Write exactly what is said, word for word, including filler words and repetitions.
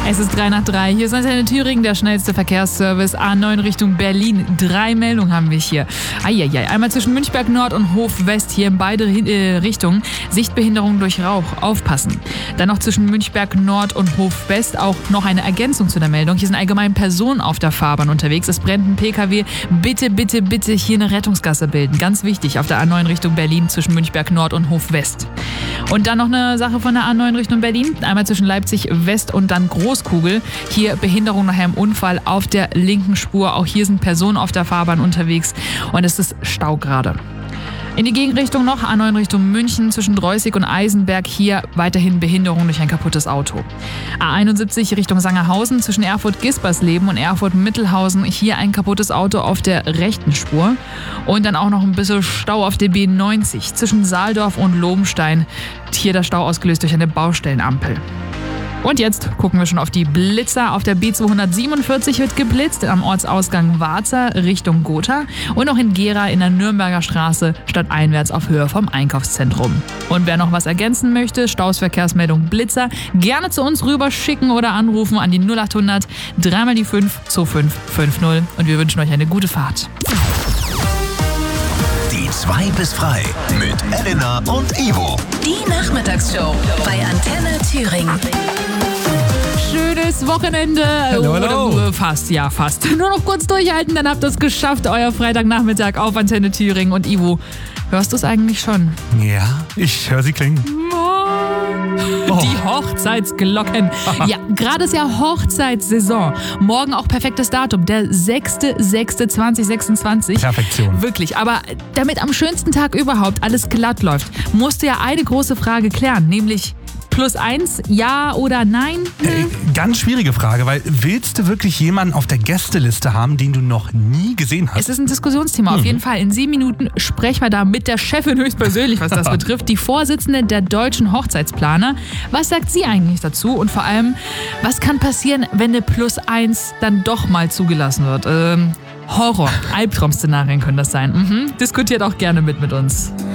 Es ist drei nach drei. Hier ist Antenne Thüringen, der schnellste Verkehrsservice. A neun Richtung Berlin. Drei Meldungen haben wir hier. Eieiei. Einmal zwischen Münchberg Nord und Hof West, hier in beide äh, Richtungen. Sichtbehinderung durch Rauch. Aufpassen. Dann noch zwischen Münchberg Nord und Hof West auch noch eine Ergänzung zu der Meldung. Hier sind allgemein Personen auf der Fahrbahn unterwegs. Es brennt ein P K W. Bitte, bitte, bitte hier eine Rettungsgasse bilden. Ganz wichtig auf der A neun Richtung Berlin zwischen Münchberg Nord und Hof West. Und dann noch eine Sache von der A neun Richtung Berlin. Einmal zwischen Leipzig West und dann Großkugel. Hier Behinderung nach einem Unfall auf der linken Spur. Auch hier sind Personen auf der Fahrbahn unterwegs und es ist Stau gerade. In die Gegenrichtung noch, A neun Richtung München zwischen Dreußig und Eisenberg. Hier weiterhin Behinderung durch ein kaputtes Auto. A einundsiebzig Richtung Sangerhausen zwischen Erfurt-Gispersleben und Erfurt-Mittelhausen. Hier ein kaputtes Auto auf der rechten Spur. Und dann auch noch ein bisschen Stau auf der B neunzig zwischen Saaldorf und Lobenstein. Hier der Stau ausgelöst durch eine Baustellenampel. Und jetzt gucken wir schon auf die Blitzer. Auf der B zweihundertsiebenundvierzig wird geblitzt, am Ortsausgang Warza Richtung Gotha und auch in Gera in der Nürnberger Straße stadteinwärts auf Höhe vom Einkaufszentrum. Und wer noch was ergänzen möchte, Stausverkehrsmeldung Blitzer, gerne zu uns rüber schicken oder anrufen an die null achthundert dreimal die fünf zwei fünf fünf null und wir wünschen euch eine gute Fahrt. Die zwei bis frei mit Elena und Ivo. Die Nachmittagsshow bei Antenne Thüringen. Schönes Wochenende. Hallo, hallo. Oder fast, ja, fast. Nur noch kurz durchhalten, dann habt ihr es geschafft. Euer Freitagnachmittag auf Antenne Thüringen. Und Ivo, hörst du es eigentlich schon? Ja, ich höre sie klingen. Die Hochzeitsglocken. Ja, gerade ist ja Hochzeitssaison. Morgen auch perfektes Datum, der sechster sechster zweitausendsechsundzwanzig. Perfektion. Wirklich, aber damit am schönsten Tag überhaupt alles glatt läuft, musst du ja eine große Frage klären, nämlich plus eins, ja oder nein? Äh, ganz schwierige Frage, weil willst du wirklich jemanden auf der Gästeliste haben, den du noch nie gesehen hast? Es ist ein Diskussionsthema. Auf jeden Fall in sieben Minuten sprechen wir da mit der Chefin höchstpersönlich, was das betrifft, die Vorsitzende der deutschen Hochzeitsplaner. Was sagt sie eigentlich dazu? Und vor allem, was kann passieren, wenn eine plus eins dann doch mal zugelassen wird? Ähm, Horror, Albtraum-Szenarien können das sein. Mhm. Diskutiert auch gerne mit mit uns.